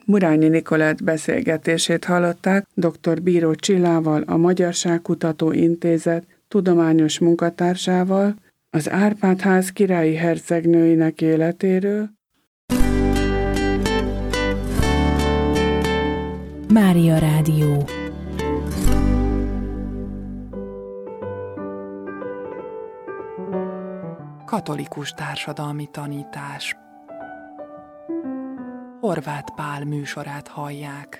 Murányi Nikolett beszélgetését hallották dr. Bíró Csillával, a Magyarságkutató Intézet tudományos munkatársával, az Árpád-ház királyi hercegnőinek életéről. Mária Rádió. Katolikus társadalmi tanítás. Horváth Pál műsorát hallják.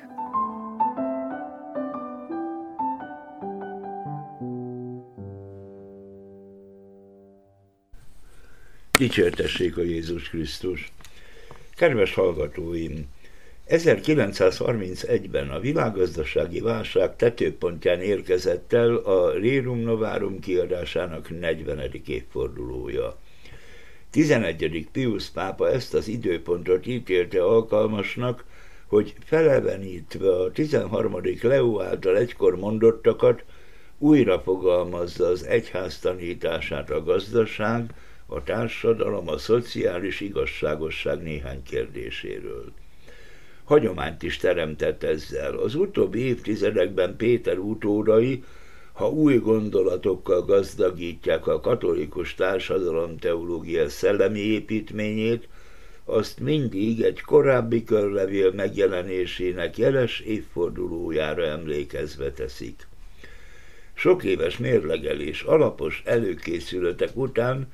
Dicsértessék a Jézus Krisztus! Kedves hallgatóim! 1931-ben a világgazdasági válság tetőpontján érkezett el a Rerum Novarum kiadásának 40. évfordulója. 11. Piusz pápa ezt az időpontot ítélte alkalmasnak, hogy felevenítve a 13. Leó által egykor mondottakat, újra fogalmazza az egyház tanítását a gazdaság, a társadalom, a szociális igazságosság néhány kérdéséről. Hagyományt is teremtett ezzel. Az utóbbi évtizedekben Péter utódai, ha új gondolatokkal gazdagítják a katolikus társadalomteológia szellemi építményét, azt mindig egy korábbi körlevél megjelenésének jeles évfordulójára emlékezve teszik. Sok éves mérlegelés, alapos előkészületek után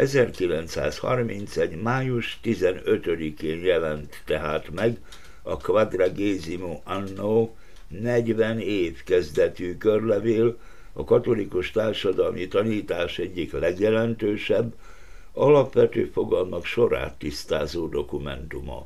1931. május 15-én jelent tehát meg a Quadragesimo Anno 40 év kezdetű körlevél, a katolikus társadalmi tanítás egyik legjelentősebb, alapvető fogalmak sorát tisztázó dokumentuma.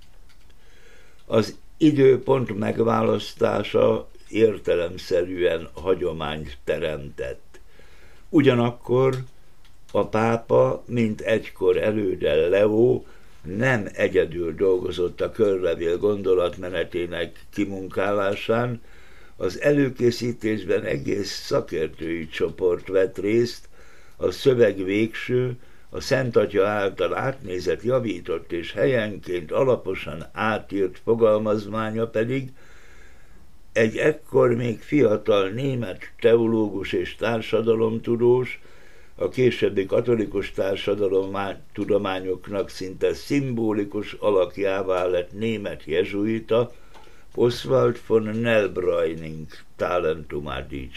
Az időpont megválasztása értelemszerűen hagyományt teremtett. Ugyanakkor a pápa, mint egykor előde Leó, nem egyedül dolgozott a körlevél gondolatmenetének kimunkálásán, az előkészítésben egész szakértői csoport vett részt, a szöveg végső, a Szent Atya által átnézett, javított és helyenként alaposan átírt fogalmazmánya pedig egy ekkor még fiatal német teológus és társadalomtudós, a későbbi katolikus társadalomtudományoknak szinte szimbolikus alakjává lett német jezsuita, Oswald von Nelbreuning talentumát